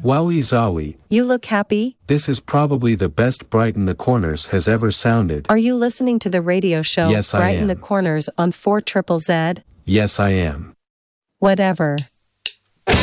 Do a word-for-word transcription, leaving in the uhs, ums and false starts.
Wowie zowie. You look happy? This is probably the best Brighten the Corners has ever sounded. Are you listening to the radio show Yes, I Brighten am. the Corners on four triple Z? Yes, I am. Whatever.